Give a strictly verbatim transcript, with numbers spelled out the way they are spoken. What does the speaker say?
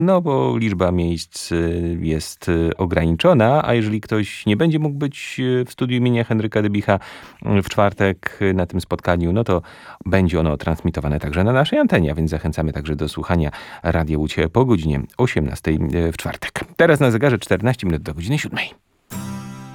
no bo liczba miejsc jest ograniczona, a jeżeli ktoś nie będzie mógł być w studiu imienia Henryka Dybicha w czwartek na tym spotkaniu, no to będzie ono transmitowane także na naszej antenie, a więc zachęcamy także do słuchania Radia Łódź po godzinie osiemnastej w czwartek. Teraz na zegarze czternaście minut do godziny siódmej.